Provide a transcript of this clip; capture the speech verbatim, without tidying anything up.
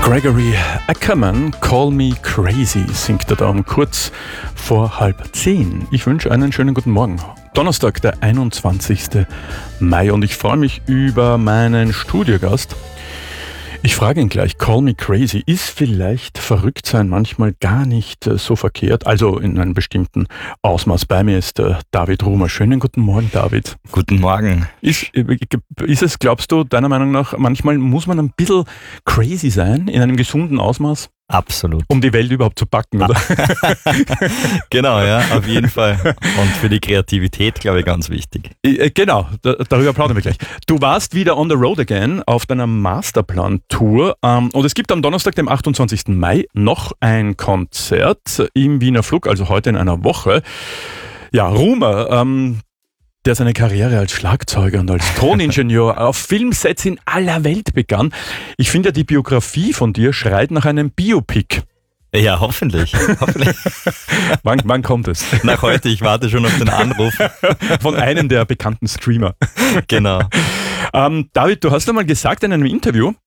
Gregory Ackerman, Call Me Crazy, singt er da um kurz vor halb zehn. Ich wünsche einen schönen guten Morgen. Donnerstag, der einundzwanzigsten Mai, und ich freue mich über meinen Studiogast. Ich frage ihn gleich, Call Me Crazy, ist vielleicht verrückt sein manchmal gar nicht äh, so verkehrt? Also in einem bestimmten Ausmaß. Bei mir ist äh, David Rumer. Schönen guten Morgen, David. Guten Morgen. Ist, äh, ist es, glaubst du, deiner Meinung nach, manchmal muss man ein bisschen crazy sein, in einem gesunden Ausmaß? Absolut. Um die Welt überhaupt zu packen, oder? Genau, ja, auf jeden Fall. Und für die Kreativität, glaube ich, ganz wichtig. Äh, Genau, da, darüber plaudern wir gleich. Du warst wieder on the road again auf deiner Masterplan-Tour ähm, und es gibt am Donnerstag, dem achtundzwanzigsten Mai, noch ein Konzert im Wiener Flug, also heute in einer Woche. Ja, Rumer, ähm, der seine Karriere als Schlagzeuger und als Toningenieur auf Filmsets in aller Welt begann. Ich finde ja, die Biografie von dir schreit nach einem Biopic. Ja, hoffentlich. hoffentlich. Wann, wann kommt es? Nach heute, ich warte schon auf den Anruf. Von einem der bekannten Streamer. Genau. Ähm, David, du hast einmal gesagt in einem Interview,